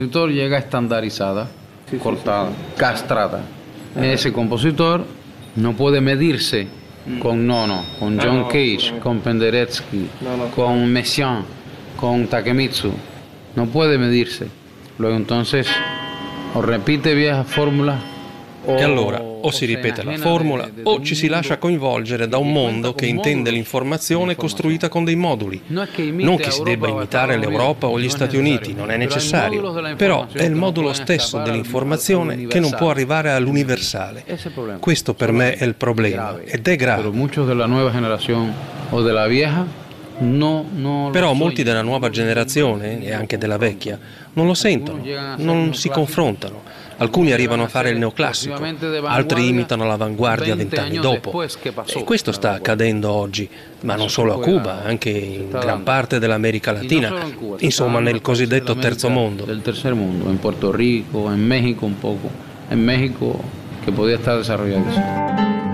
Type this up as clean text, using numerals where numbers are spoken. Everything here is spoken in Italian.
compositor llega estandarizada, cortada, castrada. Ese compositor no puede medirse con Nono, con John Cage, con Penderecki, con Messiaen, con Takemitsu. No puede medirse. Luego entonces o repite viejas fórmulas. E allora o si ripete la formula o ci si lascia coinvolgere da un mondo che intende l'informazione costruita con dei moduli. Non che si debba imitare l'Europa o gli Stati Uniti, non è necessario, però è il modulo stesso dell'informazione che non può arrivare all'universale. Questo per me è il problema ed è grave. Però molti della nuova generazione e anche della vecchia non lo sentono, non si confrontano. Alcuni arrivano a fare il neoclassico, altri imitano l'avanguardia 20 anni dopo. E questo sta accadendo oggi, ma non solo a Cuba, anche in gran parte dell'America Latina, insomma nel cosiddetto terzo mondo. Del tercer mundo, in Puerto Rico, in México un poco, in México che podía estar desarrollándose.